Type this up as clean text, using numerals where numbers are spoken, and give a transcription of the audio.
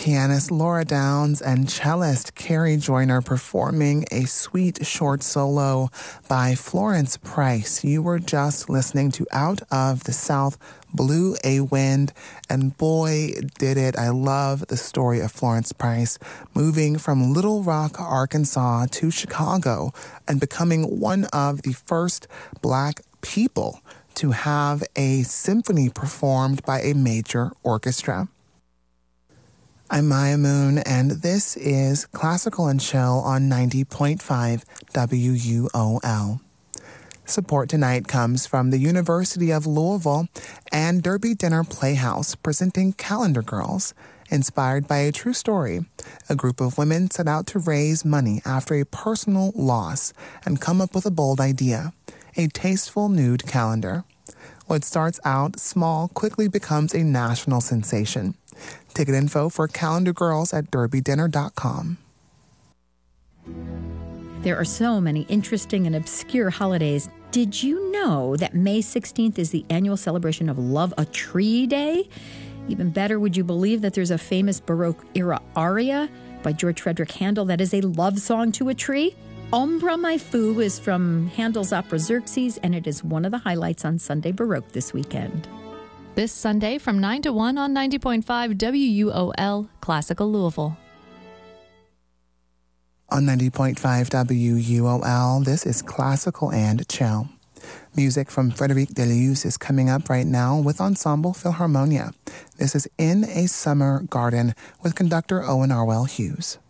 Pianist Laura Downs and cellist Carrie Joyner performing a sweet short solo by Florence Price. You were just listening to Out of the South Blew a Wind, and boy, did it. I love the story of Florence Price moving from Little Rock, Arkansas to Chicago and becoming one of the first Black people to have a symphony performed by a major orchestra. I'm Maya Moon, and this is Classical and Chill on 90.5 WUOL. Support tonight comes from the University of Louisville and Derby Dinner Playhouse presenting Calendar Girls, inspired by a true story. A group of women set out to raise money after a personal loss and come up with a bold idea, a tasteful nude calendar. What starts out small quickly becomes a national sensation. Ticket info for Calendar Girls at derbydinner.com. There are so many interesting and obscure holidays. Did you know that May 16th is the annual celebration of Love a Tree Day? Even better, would you believe that there's a famous Baroque-era aria by George Frederick Handel that is a love song to a tree? Ombra My Foo is from Handel's opera Xerxes, and it is one of the highlights on Sunday Baroque this weekend. This Sunday from 9 to 1 on 90.5 WUOL, Classical Louisville. On 90.5 WUOL, this is Classical and Chill. Music from Frédéric Deleuze is coming up right now with Ensemble Philharmonia. This is In a Summer Garden with conductor Owen Arwell Hughes.